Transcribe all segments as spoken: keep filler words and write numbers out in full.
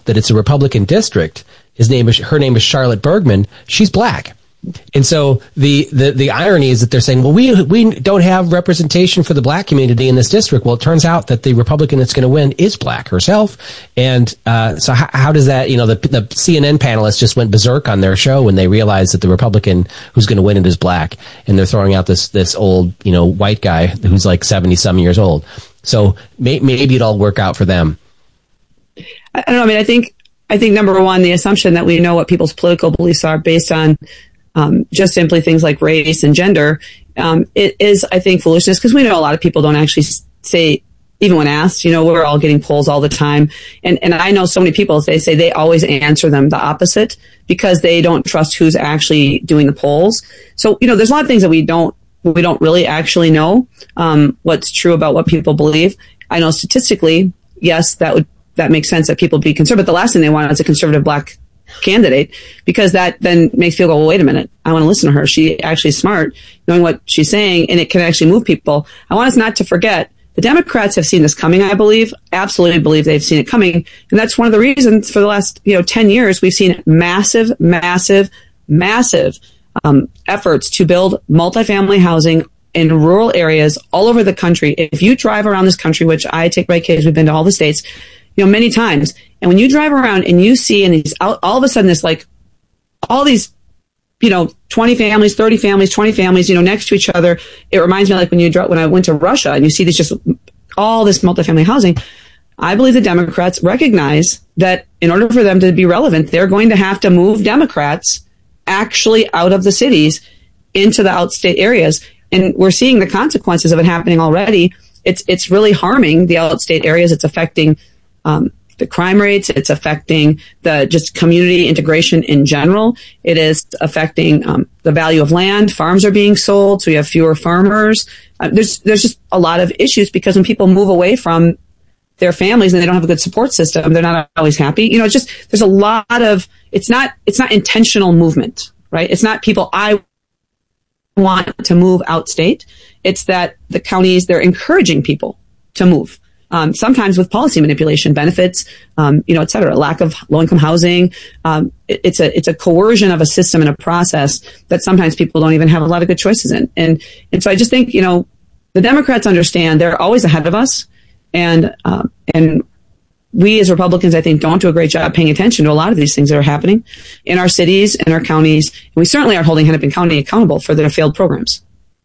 that it's a Republican district, his name is, her name is Charlotte Bergman, she's black. And so the, the, the irony is that they're saying, well, we we don't have representation for the black community in this district. Well, it turns out that the Republican that's going to win is black herself. And uh, so how, how does that, you know, the, the C N N panelists just went berserk on their show when they realized that the Republican who's going to win it is black. And they're throwing out this, this old, you know, white guy who's like seventy-some years old. So may, maybe it'll work out for them. I don't know. I mean, I think, I think number one, the assumption that we know what people's political beliefs are based on Um, just simply things like race and gender, um, it is, I think, foolishness, because we know a lot of people don't actually say, even when asked, you know, we're all getting polls all the time. And, and I know so many people, they say they always answer them the opposite because they don't trust who's actually doing the polls. So, you know, there's a lot of things that we don't, we don't really actually know, um, what's true about what people believe. I know statistically, yes, that would, that makes sense that people be conservative. But the last thing they want is a conservative black candidate, because that then makes people go, well, wait a minute, I want to listen to her. She actually is smart, knowing what she's saying, and it can actually move people. I want us not to forget, the Democrats have seen this coming, I believe, absolutely believe they've seen it coming. And that's one of the reasons for the last, you know, ten years, we've seen massive, massive, massive um, efforts to build multifamily housing in rural areas all over the country. If you drive around this country, which I take my kids, we've been to all the states, you know, many times. And when you drive around and you see in these, all, all of a sudden, this like all these, you know, twenty families, thirty families, twenty families, you know, next to each other. It reminds me like when you drive, when I went to Russia and you see this, just all this multifamily housing. I believe the Democrats recognize that in order for them to be relevant, they're going to have to move Democrats actually out of the cities into the outstate areas. And we're seeing the consequences of it happening already. It's, it's really harming the outstate areas. It's affecting Um, the crime rates. It's affecting the just community integration in general. It is affecting um, the value of land. Farms are being sold, so you have fewer farmers. Uh, there's there's just a lot of issues, because when people move away from their families and they don't have a good support system, they're not always happy. You know, it's just there's a lot of it's not it's not intentional movement, right? It's not people I want to move outstate. It's that the counties, they're encouraging people to move. Um, sometimes with policy manipulation, benefits, um, you know, et cetera, lack of low-income housing. Um, it, it's a it's a coercion of a system and a process that sometimes people don't even have a lot of good choices in. And and so I just think, you know, the Democrats understand they're always ahead of us, and um, and we as Republicans, I think, don't do a great job paying attention to a lot of these things that are happening in our cities, in our counties, and we certainly aren't holding Hennepin County accountable for their failed programs.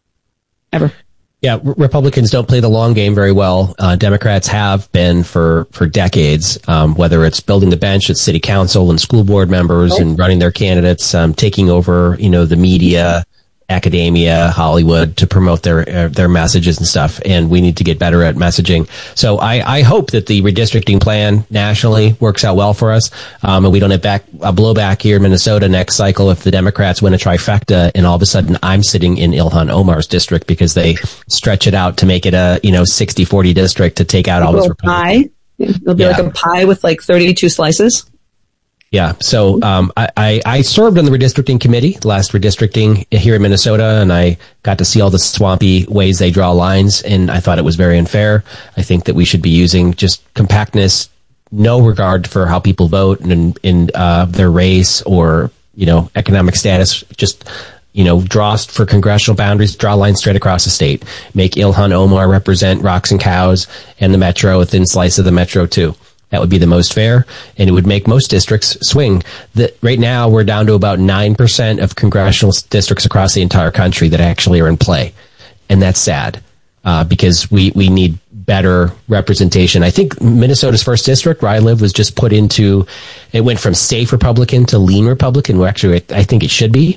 Ever. Yeah, Republicans don't play the long game very well. Uh, Democrats have been for, for decades, um, whether it's building the bench at city council and school board members oh. and running their candidates, um, taking over, you know, the media, academia, Hollywood to promote their uh, their messages and stuff. And we need to get better at messaging. So I, I hope that the redistricting plan nationally works out well for us. Um, and we don't have back a blowback here in Minnesota next cycle if the Democrats win a trifecta and all of a sudden I'm sitting in Ilhan Omar's district because they stretch it out to make it a, you know, sixty forty district to take out all those Republicans. Pie. It'll be yeah. like a pie with like thirty-two slices. Yeah. So, um, I, I, I served on the redistricting committee, last redistricting here in Minnesota, and I got to see all the swampy ways they draw lines, and I thought it was very unfair. I think that we should be using just compactness, no regard for how people vote and in, uh, their race or, you know, economic status, just, you know, draw for congressional boundaries, draw lines straight across the state, make Ilhan Omar represent rocks and cows and the metro, a thin slice of the metro too. That would be the most fair, and it would make most districts swing. That right now, we're down to about nine percent of congressional districts across the entire country that actually are in play. And that's sad, uh, because we, we need better representation. I think Minnesota's first district, where I live, was just put into, it went from safe Republican to lean Republican, where actually I think it should be.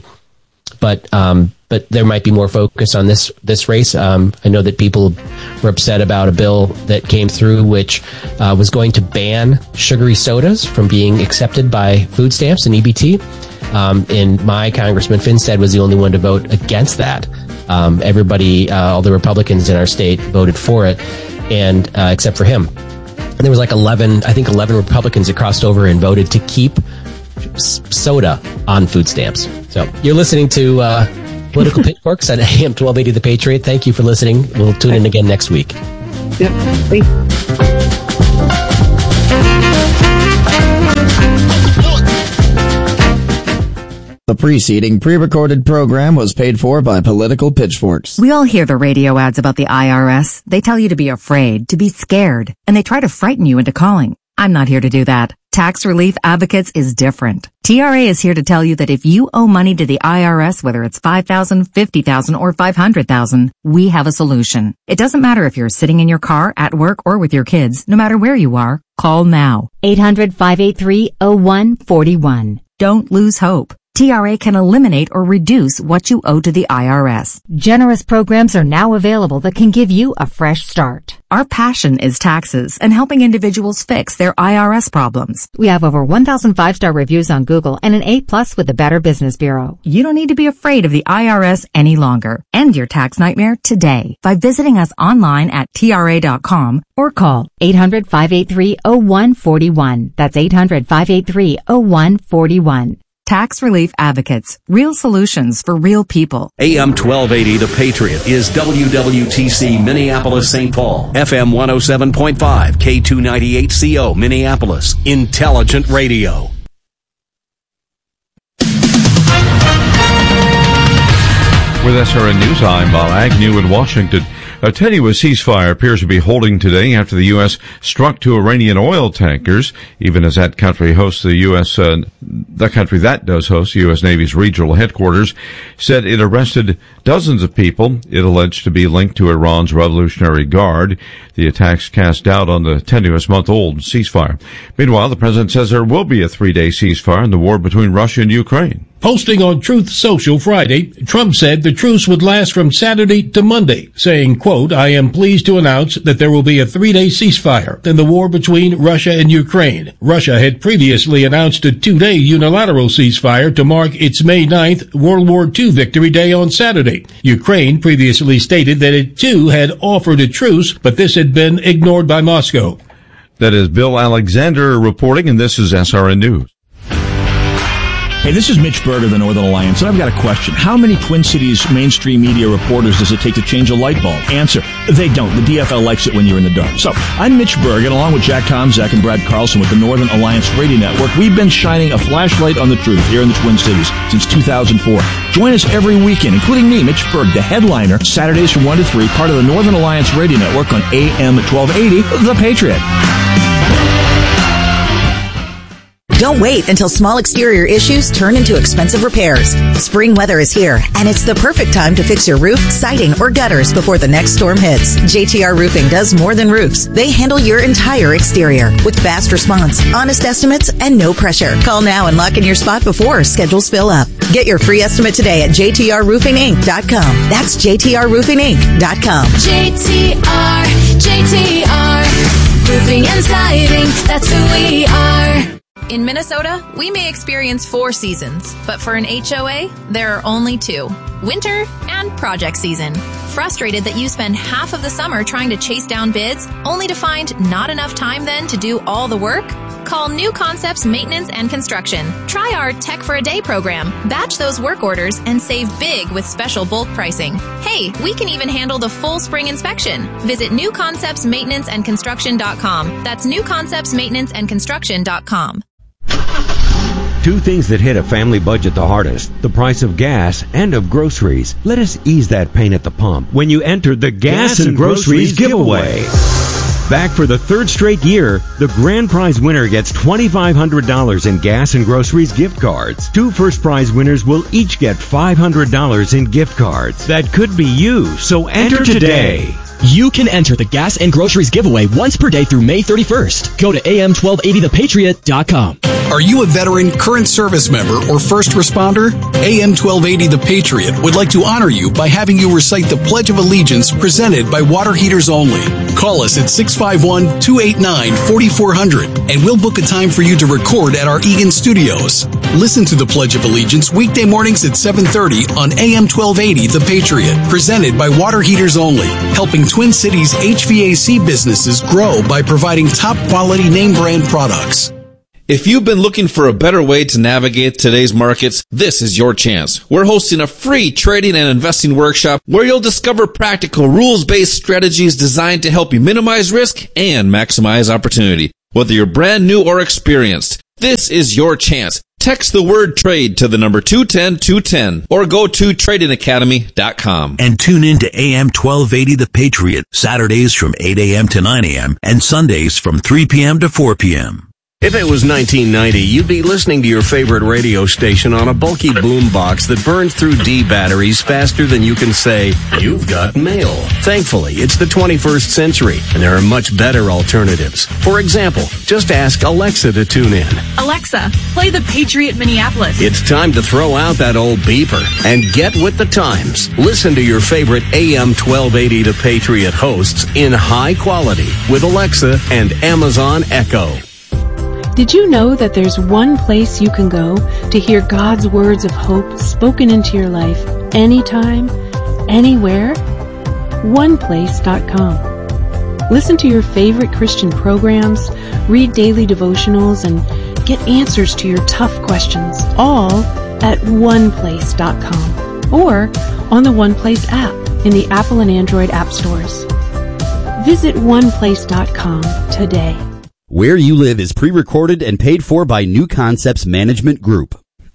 But um, but there might be more focus on this this race. Um, I know that people were upset about a bill that came through which uh, was going to ban sugary sodas from being accepted by food stamps and E B T. Um, and my Congressman Finstead was the only one to vote against that. Um, everybody, uh, all the Republicans in our state voted for it, and uh, except for him. And there was like eleven, I think eleven Republicans that crossed over and voted to keep soda on food stamps. So you're listening to uh, Political Pitchforks on A M twelve eighty The Patriot. Thank you for listening. We'll tune in again next week. Yep. Thanks. The preceding pre-recorded program was paid for by Political Pitchforks. We all hear the radio ads about the I R S. They tell you to be afraid, to be scared, and they try to frighten you into calling. I'm not here to do that. Tax Relief Advocates is different. T R A is here to tell you that if you owe money to the I R S, whether it's five thousand dollars, fifty thousand dollars, or five hundred thousand dollars, we have a solution. It doesn't matter if you're sitting in your car, at work, or with your kids. No matter where you are, call now. eight hundred, five eight three, oh one four one. Don't lose hope. T R A can eliminate or reduce what you owe to the I R S. Generous programs are now available that can give you a fresh start. Our passion is taxes and helping individuals fix their I R S problems. We have over one thousand five-star reviews on Google and an A plus with the Better Business Bureau. You don't need to be afraid of the I R S any longer. End your tax nightmare today by visiting us online at T R A dot com or call eight hundred, five eight three, oh one four one. That's eight hundred, five eight three, oh one four one. Tax Relief Advocates. Real solutions for real people. A M twelve eighty The Patriot is W W T C Minneapolis Saint Paul. F M one oh seven point five, K two ninety-eight C O Minneapolis. Intelligent radio. With S R N News, I'm Bob Agnew in Washington. A tenuous ceasefire appears to be holding today after the U S struck two Iranian oil tankers, even as that country hosts the U S, uh, the country that does host the U S Navy's regional headquarters, said it arrested dozens of people it alleged to be linked to Iran's Revolutionary Guard. The attacks cast doubt on the tenuous month-old ceasefire. Meanwhile, the president says there will be a three-day ceasefire in the war between Russia and Ukraine. Posting on Truth Social Friday, Trump said the truce would last from Saturday to Monday, saying, quote, I am pleased to announce that there will be a three-day ceasefire in the war between Russia and Ukraine. Russia had previously announced a two-day unilateral ceasefire to mark its May ninth World War Two Victory Day on Saturday. Ukraine previously stated that it too had offered a truce, but this had been ignored by Moscow. That is Bill Alexander reporting, and this is S R N News. Hey, this is Mitch Berg of the Northern Alliance, and I've got a question. How many Twin Cities mainstream media reporters does it take to change a light bulb? Answer, they don't. The D F L likes it when you're in the dark. So, I'm Mitch Berg, and along with Jack Tomzak and Brad Carlson with the Northern Alliance Radio Network, we've been shining a flashlight on the truth here in the Twin Cities since two thousand four. Join us every weekend, including me, Mitch Berg, the headliner, Saturdays from one to three, part of the Northern Alliance Radio Network on A M twelve eighty, The Patriot. Don't wait until small exterior issues turn into expensive repairs. Spring weather is here, and it's the perfect time to fix your roof, siding, or gutters before the next storm hits. J T R Roofing does more than roofs. They handle your entire exterior with fast response, honest estimates, and no pressure. Call now and lock in your spot before schedules fill up. Get your free estimate today at J T R roofing inc dot com. That's J T R roofing inc dot com. J T R, J T R, roofing and siding, that's who we are. In Minnesota, we may experience four seasons, but for an H O A, there are only two. Winter and project season. Frustrated that you spend half of the summer trying to chase down bids, only to find not enough time then to do all the work? Call New Concepts Maintenance and Construction. Try our Tech for a Day program. Batch those work orders and save big with special bulk pricing. Hey, we can even handle the full spring inspection. Visit new concepts maintenance and construction dot com. That's new concepts maintenance and construction dot com. Two things that hit a family budget the hardest, the price of gas and of groceries. Let us ease that pain at the pump when you enter the Gas, gas and, and Groceries, groceries giveaway. giveaway. Back for the third straight year, the grand prize winner gets twenty-five hundred dollars in Gas and Groceries gift cards. Two first prize winners will each get five hundred dollars in gift cards. That could be you, so enter, enter today. today. You can enter the Gas and Groceries giveaway once per day through May thirty-first. Go to A M twelve eighty the patriot dot com. Are you a veteran, current service member, or first responder? A M twelve eighty The Patriot would like to honor you by having you recite the Pledge of Allegiance presented by Water Heaters Only. Call us at six five one, two eight nine, four four zero zero and we'll book a time for you to record at our Eagan studios. Listen to the Pledge of Allegiance weekday mornings at seven thirty on A M twelve eighty The Patriot, presented by Water Heaters Only, helping Twin Cities H V A C businesses grow by providing top quality name brand products. If you've been looking for a better way to navigate today's markets, this is your chance. We're hosting a free trading and investing workshop where you'll discover practical rules-based strategies designed to help you minimize risk and maximize opportunity. Whether you're brand new or experienced, this is your chance. text the word trade to the number two ten two ten or go to trading academy dot com. And tune in to A M twelve eighty The Patriot, Saturdays from eight a.m. to nine a.m. and Sundays from three p.m. to four p.m. If it was nineteen ninety, you'd be listening to your favorite radio station on a bulky boombox that burns through D batteries faster than you can say, "You've got mail." Thankfully, it's the twenty-first century, and there are much better alternatives. For example, just ask Alexa to tune in. Alexa, play the Patriot Minneapolis. It's time to throw out that old beeper and get with the times. Listen to your favorite A M twelve eighty The Patriot hosts in high quality with Alexa and Amazon Echo. Did you know that there's one place you can go to hear God's words of hope spoken into your life anytime, anywhere? one place dot com. Listen to your favorite Christian programs, read daily devotionals, and get answers to your tough questions, all at one place dot com or on the OnePlace app in the Apple and Android app stores. Visit one place dot com today. Where You Live is pre-recorded and paid for by New Concepts Management Group.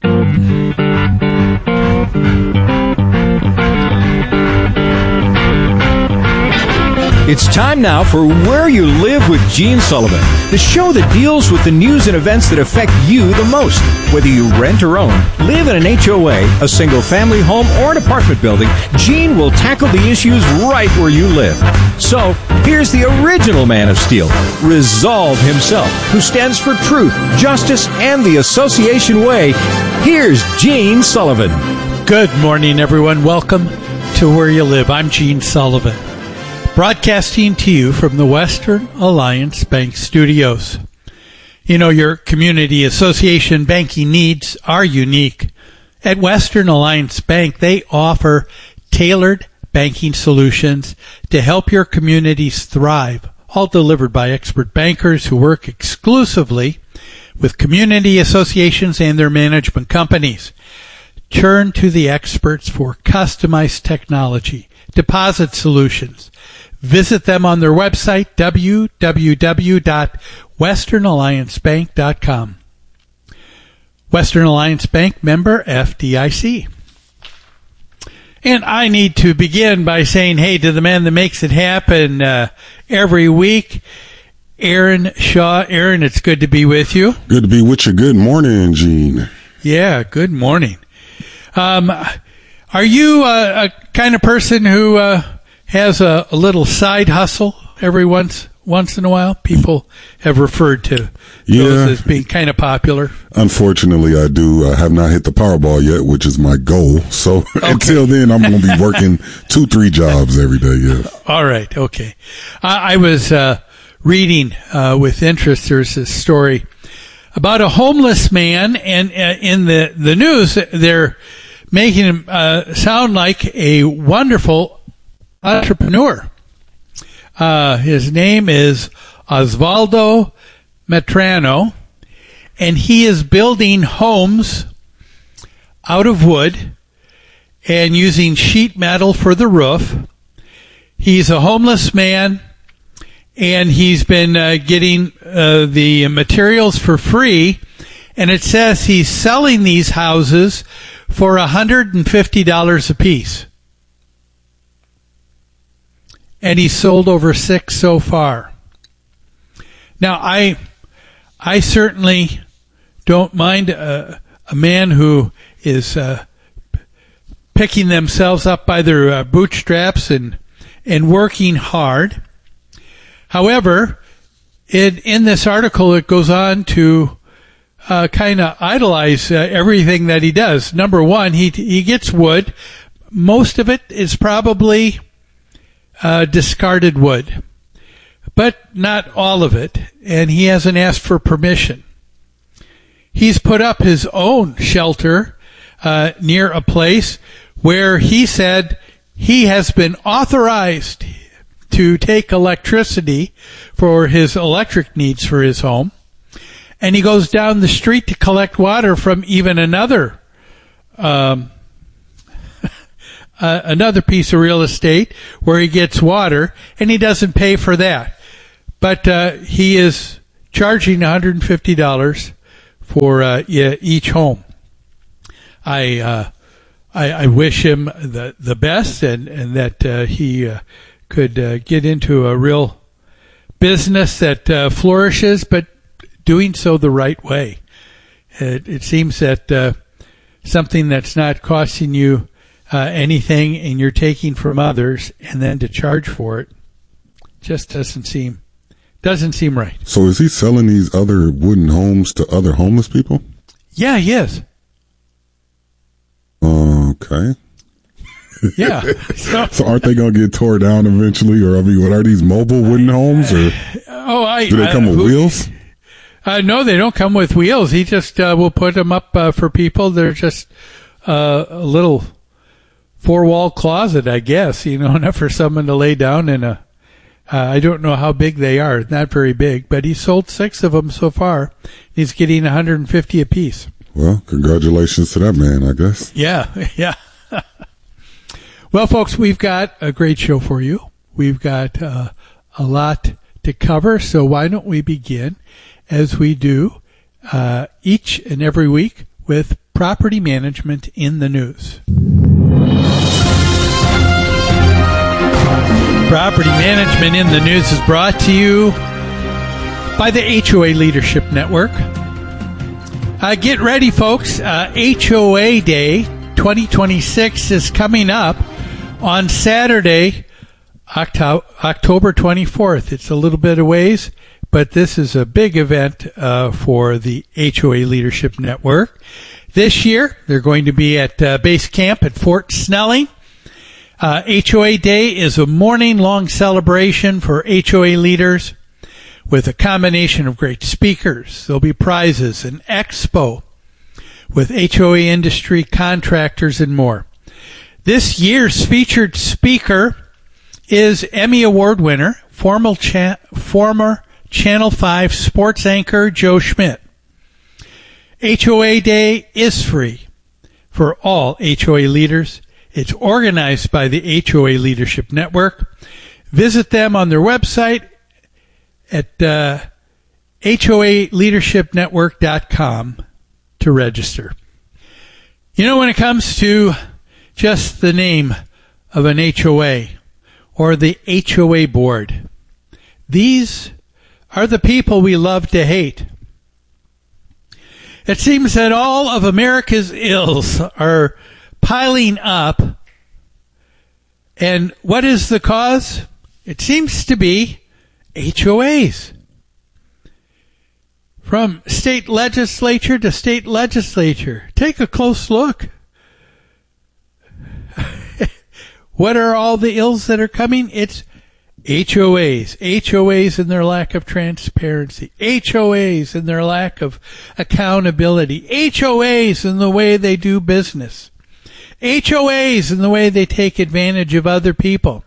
It's time now for Where You Live with Gene Sullivan, the show that deals with the news and events that affect you the most. Whether you rent or own, live in an H O A, a single-family home, or an apartment building, Gene will tackle the issues right where you live. So, here's the original Man of Steel, Resolve himself, who stands for truth, justice, and the Association Way. Here's Gene Sullivan. Good morning, everyone. Welcome to Where You Live. I'm Gene Sullivan, broadcasting to you from the Western Alliance Bank Studios. You know, your community association banking needs are unique. At Western Alliance Bank, they offer tailored banking solutions to help your communities thrive, all delivered by expert bankers who work exclusively with community associations and their management companies. Turn to the experts for customized technology, deposit solutions. Visit them on their website, w w w dot western alliance bank dot com. Western Alliance Bank, member F D I C. And I need to begin by saying, hey, to the man that makes it happen uh, every week, Aaron Shaw. Aaron, it's good to be with you. Good to be with you. Good morning, Gene. Yeah, good morning. Um, are you uh, a kind of person who uh, has a, a little side hustle every once once in a while? People have referred to yeah. those as being kind of popular. Unfortunately, I do. I have not hit the Powerball yet, which is my goal. So okay. Until then, I'm going to be working two, three jobs every day. Yeah. All right. Okay. I, I was uh, reading uh, with interest. There's this story about a homeless man, and uh, in the, the news, they're making him uh, sound like a wonderful entrepreneur. Uh, his name is Osvaldo Metrano, and he is building homes out of wood and using sheet metal for the roof. He's a homeless man, and he's been uh, getting uh, the materials for free, and it says he's selling these houses for one hundred fifty dollars a piece. And he's sold over six so far. Now, I I certainly don't mind a, a man who is uh, picking themselves up by their uh, bootstraps and and working hard. However, in, in this article, it goes on to uh, kind of idolize uh, everything that he does. Number one, he he gets wood. Most of it is probably Uh, discarded wood, but not all of it, and he hasn't asked for permission. He's put up his own shelter uh, near a place where he said he has been authorized to take electricity for his electric needs for his home, and he goes down the street to collect water from even another um Uh, another piece of real estate where he gets water, and he doesn't pay for that. But uh, he is charging one hundred fifty dollars for uh, each home. I, uh, I I wish him the the best, and and that uh, he uh, could uh, get into a real business that uh, flourishes, but doing so the right way. It, it seems that uh, something that's not costing you uh, anything, and you're taking from others, and then to charge for it, just doesn't seem doesn't seem right. So is he selling these other wooden homes to other homeless people? Yeah, he is. Okay. Yeah. So, so aren't they going to get tore down eventually? Or I mean, what are these mobile wooden homes? Or oh, I do they come I, with who, wheels? Uh, no, they don't come with wheels. He just uh, will put them up uh, for people. They're just uh, a little four-wall closet, I guess. You know, enough for someone to lay down in a. Uh, I don't know how big they are. Not very big, but he sold six of them so far. He's getting one hundred fifty apiece. Well, congratulations to that man, I guess. Yeah, yeah. Well, folks, we've got a great show for you. We've got uh, a lot to cover, so why don't we begin, as we do uh, each and every week, with property management in the news. Property management in the news is brought to you by the H O A Leadership Network. Uh, get ready, folks. Uh, H O A Day twenty twenty-six is coming up on Saturday, Octo- October twenty-fourth. It's a little bit of ways, but this is a big event uh, for the H O A Leadership Network. This year, they're going to be at uh, base camp at Fort Snelling. Uh, H O A Day is a morning-long celebration for H O A leaders with a combination of great speakers. There'll be prizes, an expo with H O A industry contractors and more. This year's featured speaker is Emmy Award winner, former, cha- former Channel five sports anchor Joe Schmidt. H O A Day is free for all H O A leaders. It's organized by the H O A Leadership Network. Visit them on their website at uh, H O A leadership network dot com to register. You know, when it comes to just the name of an H O A or the H O A board, these are the people we love to hate. It seems that all of America's ills are piling up. And what is the cause? It seems to be H O As. From state legislature to state legislature. Take a close look. What are all the ills that are coming? It's H O As. H O As and their lack of transparency. H O As and their lack of accountability. H O As and the way they do business. H O As and the way they take advantage of other people.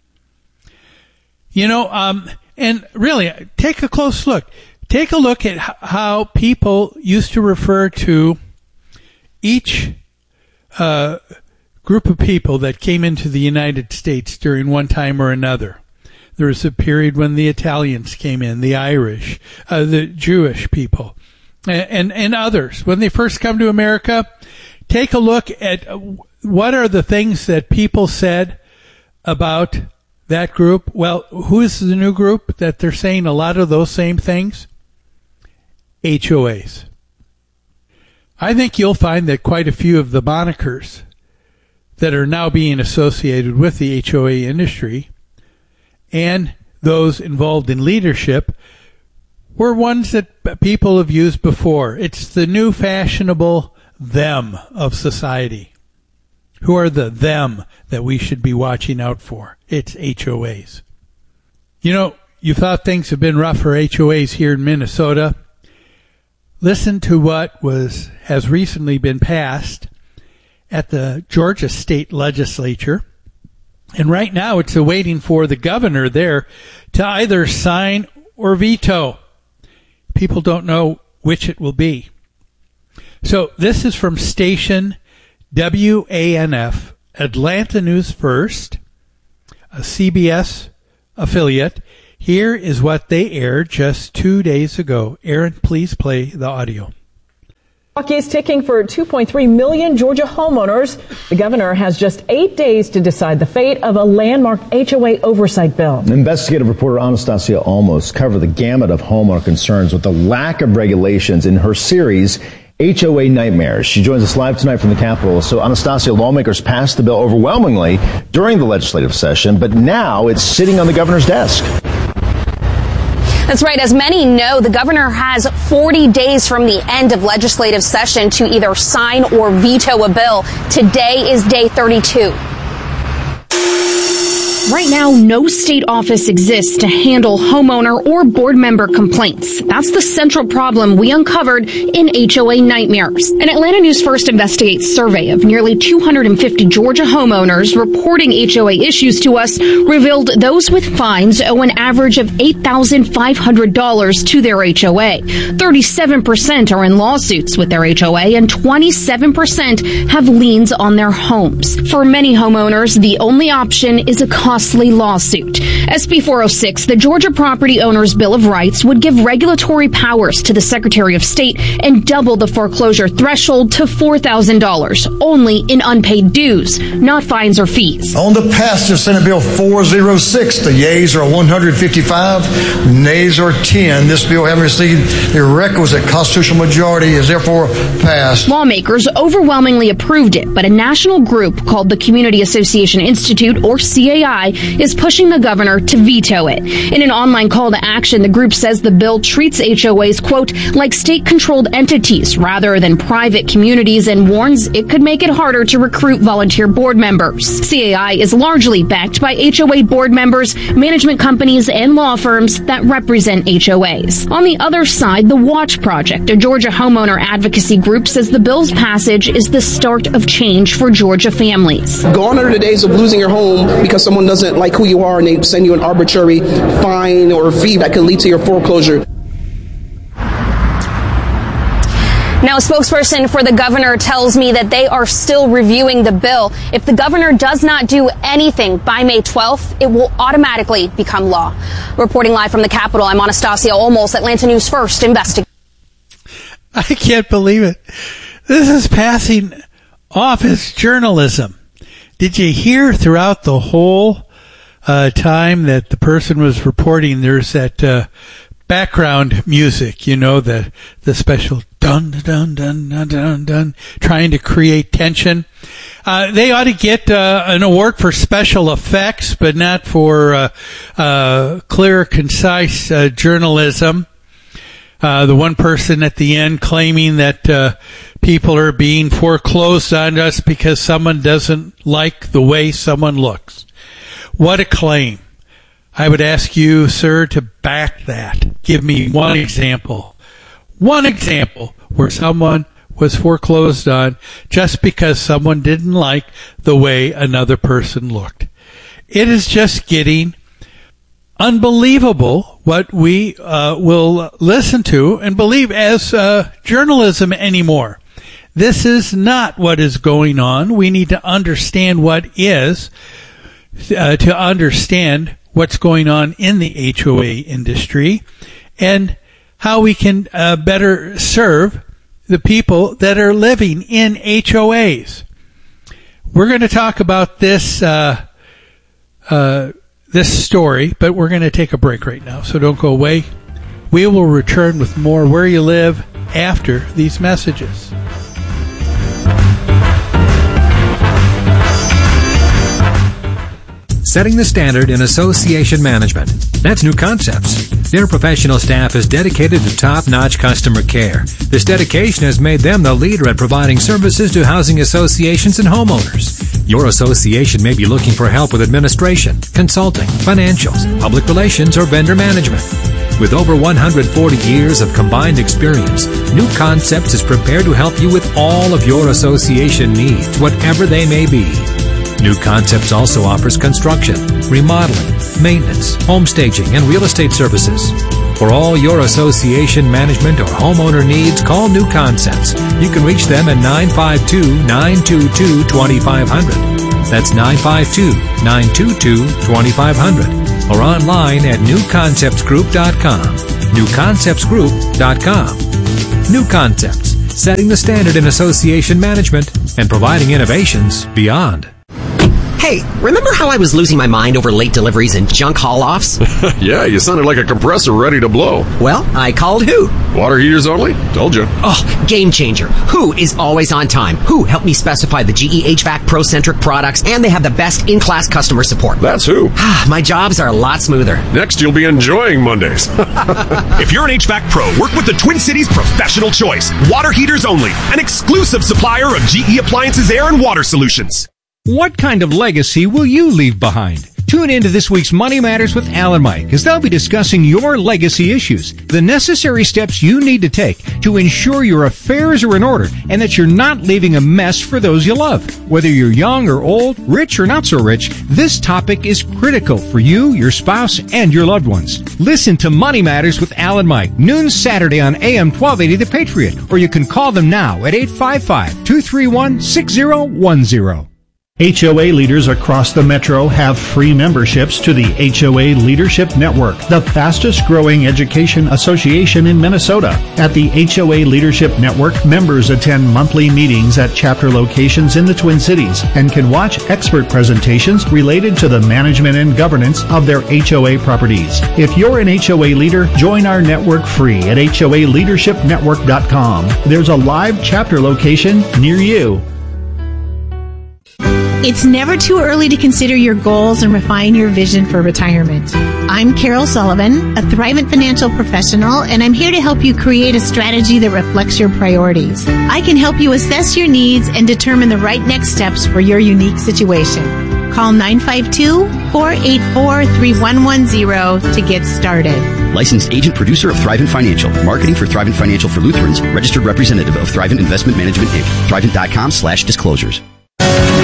You know, um, and really, take a close look. Take a look at how people used to refer to each uh, group of people that came into the United States during one time or another. There was a period when the Italians came in, the Irish, uh, the Jewish people, and, and, and others. When they first come to America, take a look at what are the things that people said about that group. Well, who is the new group that they're saying a lot of those same things? H O As. I think you'll find that quite a few of the monikers that are now being associated with the H O A industry and those involved in leadership were ones that people have used before. It's the new fashionable them of society. Who are the them that we should be watching out for? It's H O As. You know, you thought things have been rough for H O As here in Minnesota. Listen to what was has recently been passed at the Georgia State Legislature. And right now it's awaiting for the governor there to either sign or veto. People don't know which it will be. So this is from station W A N F, Atlanta News First, a C B S affiliate. Here is what they aired just two days ago. Aaron, please play the audio. Clock is ticking for two point three million Georgia homeowners. The governor has just eight days to decide the fate of a landmark H O A oversight bill. Investigative reporter Anastasia Olmos covered the gamut of homeowner concerns with the lack of regulations in her series, H O A Nightmares. She joins us live tonight from the Capitol. So, Anastasia, lawmakers passed the bill overwhelmingly during the legislative session, but now it's sitting on the governor's desk. That's right. As many know, the governor has forty days from the end of legislative session to either sign or veto a bill. Today is day thirty-two. Right now, no state office exists to handle homeowner or board member complaints. That's the central problem we uncovered in H O A Nightmares. An Atlanta News First Investigates survey of nearly two hundred fifty Georgia homeowners reporting H O A issues to us revealed those with fines owe an average of eight thousand five hundred dollars to their H O A. thirty-seven percent are in lawsuits with their H O A, and twenty-seven percent have liens on their homes. For many homeowners, the only option is a costly lawsuit. S B four oh six, the Georgia Property Owners Bill of Rights, would give regulatory powers to the Secretary of State and double the foreclosure threshold to four thousand dollars, only in unpaid dues, not fines or fees. On the passage of Senate Bill four oh six, the yeas are one hundred fifty-five, nays are ten. This bill, having received the requisite constitutional majority, is therefore passed. Lawmakers overwhelmingly approved it, but a national group called the Community Association Institute, or C A I, is pushing the governor to veto it. In an online call to action, the group says the bill treats H O As, quote, like state-controlled entities rather than private communities, and warns it could make it harder to recruit volunteer board members. C A I is largely backed by H O A board members, management companies, and law firms that represent H O As. On the other side, the Watch Project, a Georgia homeowner advocacy group, says the bill's passage is the start of change for Georgia families. Gone are the days of losing your home because someone doesn't like who you are and they send you an arbitrary fine or fee that could lead to your foreclosure. Now, a spokesperson for the governor tells me that they are still reviewing the bill. If the governor does not do anything by May twelfth, it will automatically become law. Reporting live from the Capitol, I'm Anastasia Olmos, Atlanta News First Investigate. I can't believe it. This is passing off as journalism. Did you hear throughout the whole uh, time that the person was reporting, there's that uh, background music, you know, the the special dun dun dun dun dun dun, trying to create tension. Uh, they ought to get uh, an award for special effects, but not for uh, uh, clear, concise uh, journalism. Uh, the one person at the end claiming that uh, people are being foreclosed on us because someone doesn't like the way someone looks. What a claim. I would ask you, sir, to back that. Give me one example. One example where someone was foreclosed on just because someone didn't like the way another person looked. It is just getting unbelievable what we uh, will listen to and believe as uh, journalism anymore. This is not what is going on. We need to understand what is uh, to understand what's going on in the H O A industry and how we can uh, better serve the people that are living in H O As. We're going to talk about this uh, uh this story, but we're going to take a break right now, so don't go away. We will return with more Where You Live after these messages. Setting the standard in association management. That's New Concepts. Their professional staff is dedicated to top-notch customer care. This dedication has made them the leader at providing services to housing associations and homeowners. Your association may be looking for help with administration, consulting, financials, public relations, or vendor management. With over one hundred forty years of combined experience, New Concepts is prepared to help you with all of your association needs, whatever they may be. New Concepts also offers construction, remodeling, maintenance, home staging, and real estate services. For all your association management or homeowner needs, call New Concepts. You can reach them at nine five two, nine two two, two five zero zero. That's nine five two, nine two two, two five zero zero. Or online at new concepts group dot com. new concepts group dot com. New Concepts. setting the standard in association management and providing innovations beyond. Hey, remember how I was losing my mind over late deliveries and junk haul-offs? Yeah, you sounded like a compressor ready to blow. Well, I called Who. Water heaters only? Told you. Oh, game changer. Who is always on time. Who helped me specify the G E H V A C Pro-centric products, and they have the best in-class customer support. That's Who. My jobs are a lot smoother. Next, you'll be enjoying Mondays. If you're an H V A C Pro, work with the Twin Cities Professional Choice. Water heaters only. An exclusive supplier of G E Appliances Air and Water Solutions. What kind of legacy will you leave behind? Tune in to this week's Money Matters with Al and Mike, as they'll be discussing your legacy issues, the necessary steps you need to take to ensure your affairs are in order and that you're not leaving a mess for those you love. Whether you're young or old, rich or not so rich, this topic is critical for you, your spouse, and your loved ones. Listen to Money Matters with Al and Mike, noon Saturday on A M twelve eighty The Patriot, or you can call them now at eight five five, two three one, six zero one zero. H O A leaders across the metro have free memberships to the H O A Leadership Network, the fastest growing education association in Minnesota. At the H O A Leadership Network, members attend monthly meetings at chapter locations in the Twin Cities and can watch expert presentations related to the management and governance of their H O A properties. If you're an H O A leader, join our network free at H O A leadership network dot com. There's a live chapter location near you. It's never too early to consider your goals and refine your vision for retirement. I'm Carol Sullivan, a Thrivent financial professional, and I'm here to help you create a strategy that reflects your priorities. I can help you assess your needs and determine the right next steps for your unique situation. Call nine five two, four eight four, three one one zero to get started. Licensed agent producer of Thrivent Financial. Marketing for Thrivent Financial for Lutherans. Registered representative of Thrivent Investment Management, Incorporated. Thrivent dot com slash disclosures.